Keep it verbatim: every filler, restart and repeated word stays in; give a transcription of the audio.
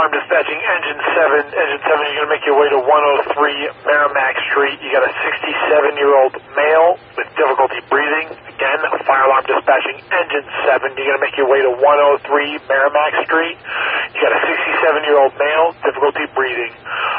alarm dispatching engine seven. Engine seven, you're going to make your way to one oh three Merrimack Street. You got a sixty-seven-year-old male with difficulty breathing. Again, fire alarm dispatching engine seven. You're going to make your way to one oh three Merrimack Street. You got a sixty-seven-year-old male, difficulty breathing.